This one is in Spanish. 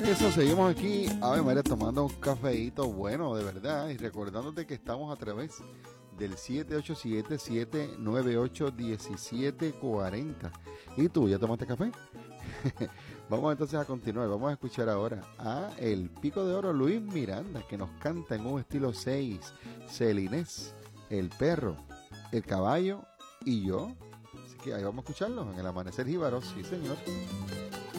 Eso, seguimos aquí, Ave María, tomando un cafeíto bueno, de verdad, y recordándote que estamos a través del 787-798-1740. ¿Y tú, ya tomaste café? Vamos entonces a continuar, vamos a escuchar ahora a El Pico de Oro, Luis Miranda, que nos canta en un estilo 6, Celinés, El Perro, El Caballo y yo. Así que ahí vamos a escucharlo en el Amanecer Jíbaro, sí señor.